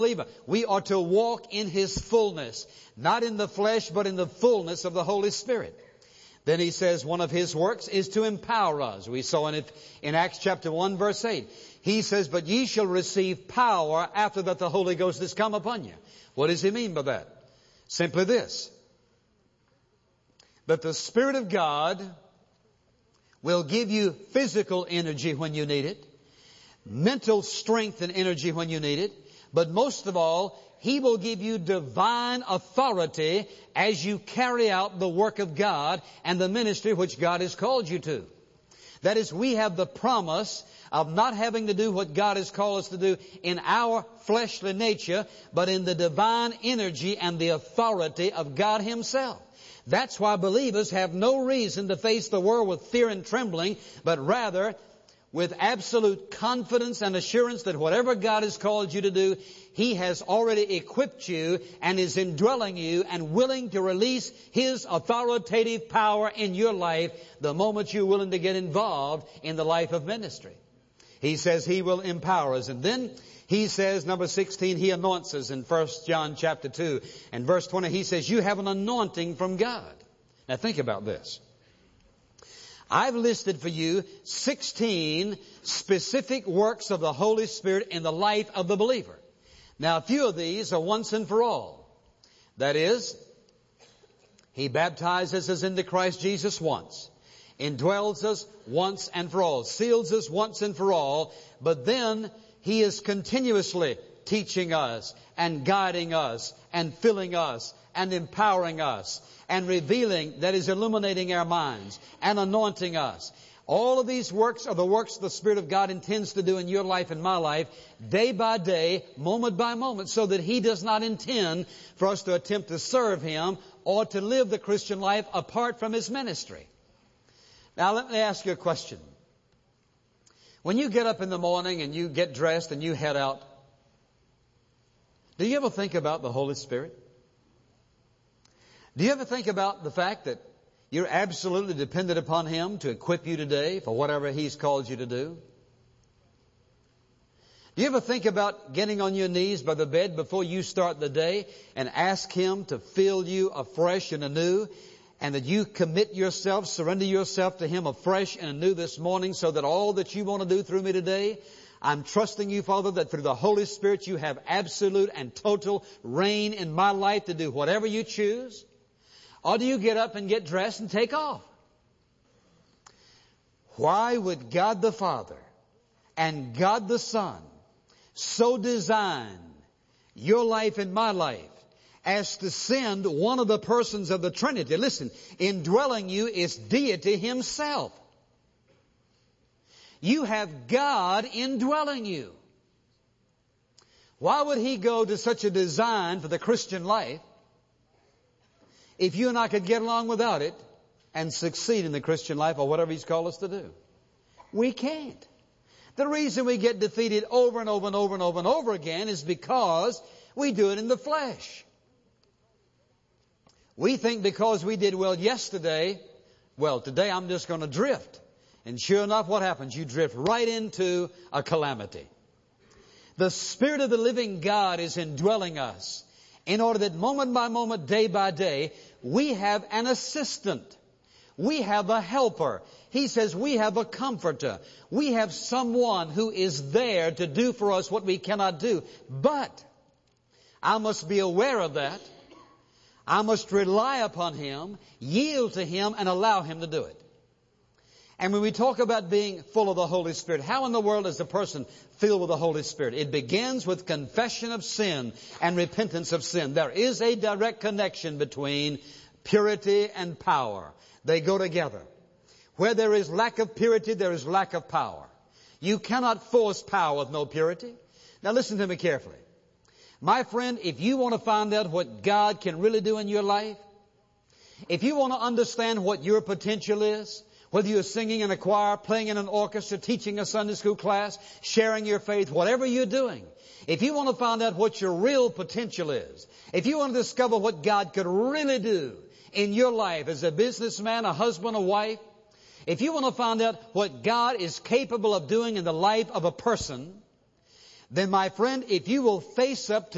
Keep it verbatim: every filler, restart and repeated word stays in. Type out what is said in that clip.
believer. We are to walk in His fullness, not in the flesh, but in the fullness of the Holy Spirit. Then he says one of His works is to empower us. We saw in it in Acts chapter one verse eight. He says, but ye shall receive power after that the Holy Ghost is come upon you. What does He mean by that? Simply this: that the Spirit of God will give you physical energy when you need it, mental strength and energy when you need it, but most of all, He will give you divine authority as you carry out the work of God and the ministry which God has called you to. That is, we have the promise of not having to do what God has called us to do in our fleshly nature, but in the divine energy and the authority of God Himself. That's why believers have no reason to face the world with fear and trembling, but rather with absolute confidence and assurance that whatever God has called you to do, He has already equipped you and is indwelling you and willing to release His authoritative power in your life the moment you're willing to get involved in the life of ministry. He says He will empower us. And then He says, number sixteen, He anoints us in First John chapter two. And verse twenty, He says, you have an anointing from God. Now think about this. I've listed for you sixteen specific works of the Holy Spirit in the life of the believer. Now, a few of these are once and for all. That is, He baptizes us into Christ Jesus once, indwells us once and for all, seals us once and for all, but then He is continuously teaching us and guiding us and filling us and empowering us and revealing, that is, illuminating our minds and anointing us. All of these works are the works the Spirit of God intends to do in your life and my life, day by day, moment by moment, so that He does not intend for us to attempt to serve Him or to live the Christian life apart from His ministry. Now let me ask you a question. When you get up in the morning and you get dressed and you head out, do you ever think about the Holy Spirit? Do you ever think about the fact that you're absolutely dependent upon Him to equip you today for whatever He's called you to do? Do you ever think about getting on your knees by the bed before you start the day and ask Him to fill you afresh and anew, and that you commit yourself, surrender yourself to Him afresh and anew this morning, so that all that you want to do through me today, I'm trusting you, Father, that through the Holy Spirit you have absolute and total reign in my life to do whatever you choose? Or do you get up and get dressed and take off? Why would God the Father and God the Son so design your life and my life as to send one of the persons of the Trinity? Listen, indwelling you is deity Himself. You have God indwelling you. Why would He go to such a design for the Christian life if you and I could get along without it and succeed in the Christian life or whatever He's called us to do? We can't. The reason we get defeated over and over and over and over and over again is because we do it in the flesh. We think because we did well yesterday, well, today I'm just going to drift. And sure enough, what happens? You drift right into a calamity. The Spirit of the living God is indwelling us in order that moment by moment, day by day, we have an assistant. We have a helper. He says we have a comforter. We have someone who is there to do for us what we cannot do. But I must be aware of that. I must rely upon Him, yield to Him, and allow Him to do it. And when we talk about being full of the Holy Spirit, how in the world is a person filled with the Holy Spirit? It begins with confession of sin and repentance of sin. There is a direct connection between purity and power. They go together. Where there is lack of purity, there is lack of power. You cannot force power with no purity. Now listen to me carefully. My friend, if you want to find out what God can really do in your life, if you want to understand what your potential is, whether you're singing in a choir, playing in an orchestra, teaching a Sunday school class, sharing your faith, whatever you're doing, if you want to find out what your real potential is, if you want to discover what God could really do in your life as a businessman, a husband, a wife, if you want to find out what God is capable of doing in the life of a person, then my friend, if you will face up to